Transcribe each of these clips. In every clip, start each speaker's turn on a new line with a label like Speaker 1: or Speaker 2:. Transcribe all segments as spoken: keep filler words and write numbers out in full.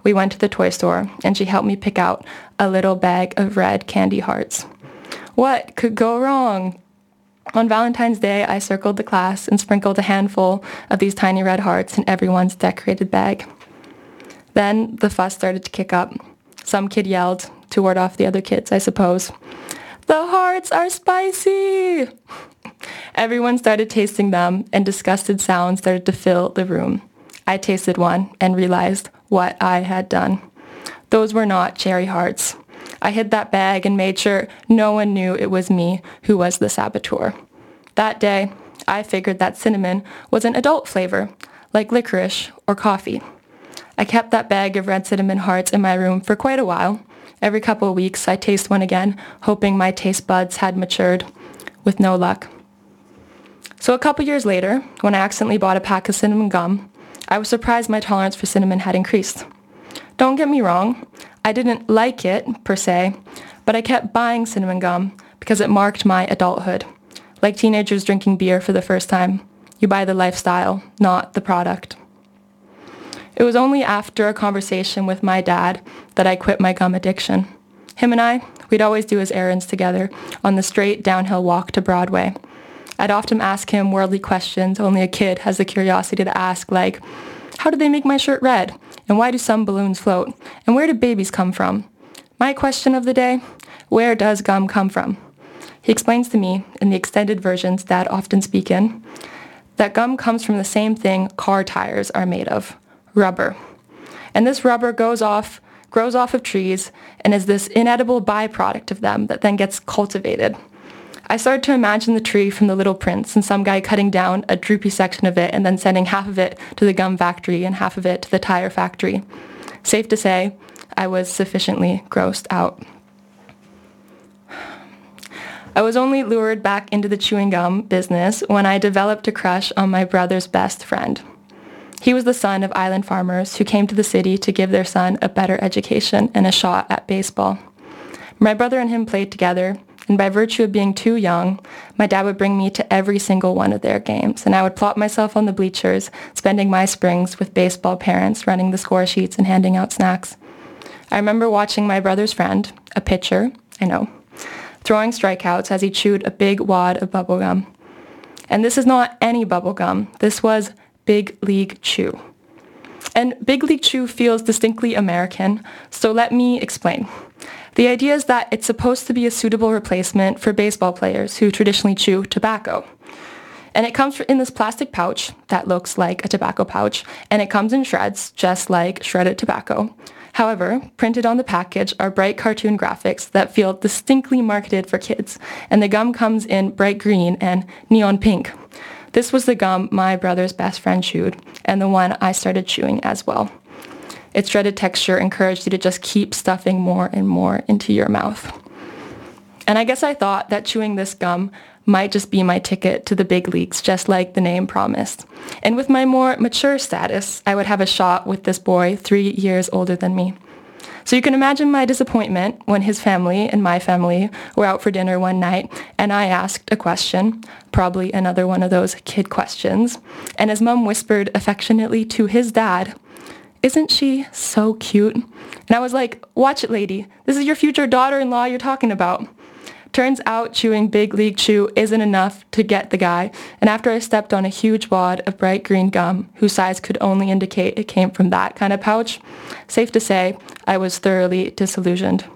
Speaker 1: we went to the toy store, and she helped me pick out a little bag of red candy hearts. What could go wrong? On Valentine's Day, I circled the class and sprinkled a handful of these tiny red hearts in everyone's decorated bag. Then the fuss started to kick up. Some kid yelled, to ward off the other kids, I suppose, "The hearts are spicy!" Everyone started tasting them, and disgusted sounds started to fill the room. I tasted one and realized what I had done. Those were not cherry hearts. I hid that bag and made sure no one knew it was me who was the saboteur. That day, I figured that cinnamon was an adult flavor, like licorice or coffee. I kept that bag of red cinnamon hearts in my room for quite a while. Every couple of weeks, I taste one again, hoping my taste buds had matured, with no luck. So a couple years later, when I accidentally bought a pack of cinnamon gum, I was surprised my tolerance for cinnamon had increased. Don't get me wrong, I didn't like it, per se, but I kept buying cinnamon gum because it marked my adulthood. Like teenagers drinking beer for the first time, you buy the lifestyle, not the product. It was only after a conversation with my dad that I quit my gum addiction. Him and I, we'd always do his errands together on the straight downhill walk to Broadway. I'd often ask him worldly questions only a kid has the curiosity to ask, like, how do they make my shirt red? And why do some balloons float? And where do babies come from? My question of the day, where does gum come from? He explains to me, in the extended versions Dad often speak in, that gum comes from the same thing car tires are made of, rubber. And this rubber goes off, grows off of trees and is this inedible byproduct of them that then gets cultivated. I started to imagine the tree from The Little Prince and some guy cutting down a droopy section of it and then sending half of it to the gum factory and half of it to the tire factory. Safe to say, I was sufficiently grossed out. I was only lured back into the chewing gum business when I developed a crush on my brother's best friend. He was the son of island farmers who came to the city to give their son a better education and a shot at baseball. My brother and him played together, and by virtue of being too young, my dad would bring me to every single one of their games, and I would plop myself on the bleachers, spending my springs with baseball parents running the score sheets and handing out snacks. I remember watching my brother's friend, a pitcher, I know, throwing strikeouts as he chewed a big wad of bubble gum. And this is not any bubble gum. This was Big League Chew. And Big League Chew feels distinctly American, so let me explain. The idea is that it's supposed to be a suitable replacement for baseball players who traditionally chew tobacco. And it comes in this plastic pouch that looks like a tobacco pouch, and it comes in shreds, just like shredded tobacco. However, printed on the package are bright cartoon graphics that feel distinctly marketed for kids, and the gum comes in bright green and neon pink. This was the gum my brother's best friend chewed, and the one I started chewing as well. Its shredded texture encouraged you to just keep stuffing more and more into your mouth. And I guess I thought that chewing this gum might just be my ticket to the big leagues, just like the name promised. And with my more mature status, I would have a shot with this boy three years older than me. So you can imagine my disappointment when his family and my family were out for dinner one night, and I asked a question, probably another one of those kid questions, and his mom whispered affectionately to his dad, "Isn't she so cute?" And I was like, "Watch it, lady. This is your future daughter-in-law you're talking about." Turns out chewing Big League Chew isn't enough to get the guy, and after I stepped on a huge wad of bright green gum, whose size could only indicate it came from that kind of pouch, safe to say, I was thoroughly disillusioned.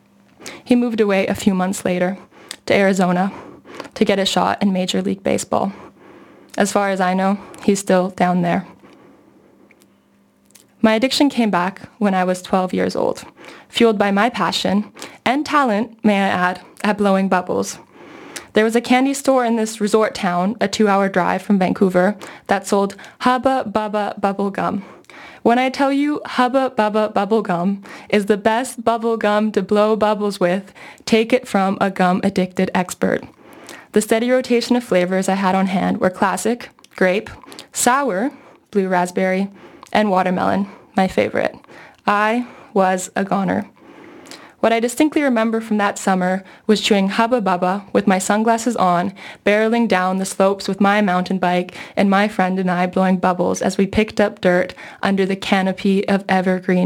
Speaker 1: He moved away a few months later to Arizona to get a shot in Major League Baseball. As far as I know, he's still down there. My addiction came back when I was twelve years old, fueled by my passion and talent, may I add, at blowing bubbles. There was a candy store in this resort town, a two-hour drive from Vancouver, that sold Hubba Bubba Bubble Gum. When I tell you Hubba Bubba Bubble Gum is the best bubble gum to blow bubbles with, take it from a gum-addicted expert. The steady rotation of flavors I had on hand were classic, grape, sour, blue raspberry, and watermelon, my favorite. I was a goner. What I distinctly remember from that summer was chewing Hubba Bubba with my sunglasses on, barreling down the slopes with my mountain bike, and my friend and I blowing bubbles as we picked up dirt under the canopy of evergreen